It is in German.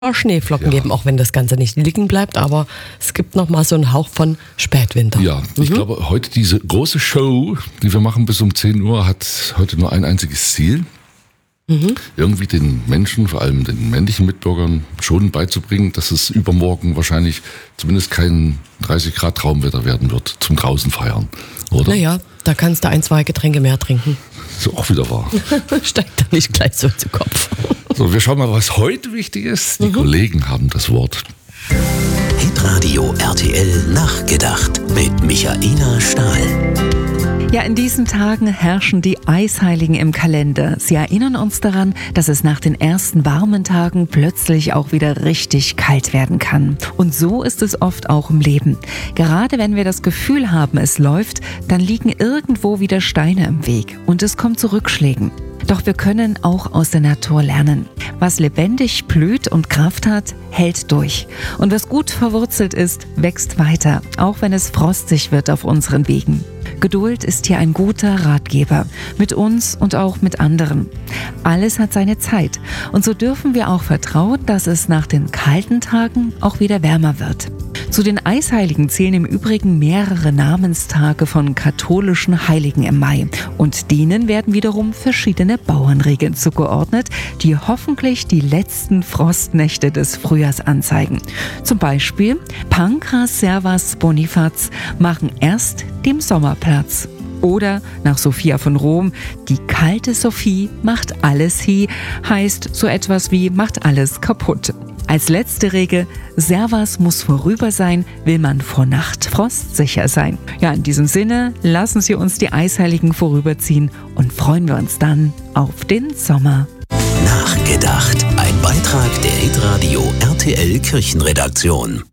Schneeflocken geben, auch wenn das Ganze nicht liegen bleibt, aber es gibt noch mal so einen Hauch von Spätwinter. Ja, ich glaube, heute diese große Show, die wir machen bis um 10 Uhr, hat heute nur ein einziges Ziel. Irgendwie den Menschen, vor allem den männlichen Mitbürgern, schon beizubringen, dass es übermorgen wahrscheinlich zumindest kein 30-Grad-Traumwetter werden wird zum draußen feiern, oder? Naja, da kannst du 1, 2 Getränke mehr trinken. Ist auch wieder wahr. Steigt da nicht gleich so zu Kopf. So, wir schauen mal, was heute wichtig ist. Die Kollegen haben das Wort. Hitradio RTL Nachgedacht mit Michaela Stahl. Ja, in diesen Tagen herrschen die Eisheiligen im Kalender. Sie erinnern uns daran, dass es nach den ersten warmen Tagen plötzlich auch wieder richtig kalt werden kann. Und so ist es oft auch im Leben. Gerade wenn wir das Gefühl haben, es läuft, dann liegen irgendwo wieder Steine im Weg und es kommt zu Rückschlägen. Doch wir können auch aus der Natur lernen. Was lebendig blüht und Kraft hat, hält durch. Und was gut verwurzelt ist, wächst weiter, auch wenn es frostig wird auf unseren Wegen. Geduld ist hier ein guter Ratgeber, mit uns und auch mit anderen. Alles hat seine Zeit und so dürfen wir auch vertrauen, dass es nach den kalten Tagen auch wieder wärmer wird. Zu den Eisheiligen zählen im Übrigen mehrere Namenstage von katholischen Heiligen im Mai und denen werden wiederum verschiedene Bauernregeln zugeordnet, die hoffentlich die letzten Frostnächte des Frühjahrs anzeigen. Zum Beispiel Pankras, Servas, Bonifaz machen erst dem Sommer Platz. Oder nach Sophia von Rom, die kalte Sophie macht alles hie, heißt so etwas wie macht alles kaputt. Als letzte Regel, Servas muss vorüber sein, will man vor Nachtfrost sicher sein. Ja, in diesem Sinne, lassen Sie uns die Eisheiligen vorüberziehen und freuen wir uns dann auf den Sommer. Nachgedacht. Ein Beitrag der Hitradio RTL Kirchenredaktion.